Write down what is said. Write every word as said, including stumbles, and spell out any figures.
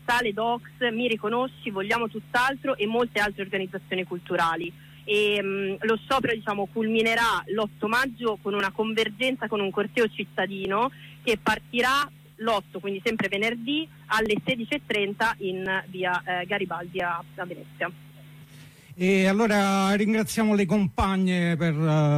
Sale Docs, Mi Riconosci, Vogliamo Tutt'altro e molte altre organizzazioni culturali. E mh, lo sciopero, diciamo, culminerà l'otto maggio con una convergenza, con un corteo cittadino che partirà l'otto, quindi sempre venerdì, alle sedici e trenta in via eh, Garibaldi a, a Venezia. E allora ringraziamo le compagne per